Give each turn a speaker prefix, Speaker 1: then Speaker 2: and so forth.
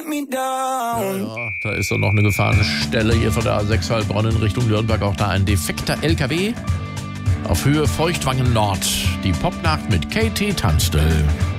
Speaker 1: Ja, da ist doch noch eine Gefahrenstelle hier von der A6 Heilbronn in Richtung Nürnberg. Auch da ein defekter LKW auf Höhe Feuchtwangen Nord. Die Popnacht mit Katie Tunstall.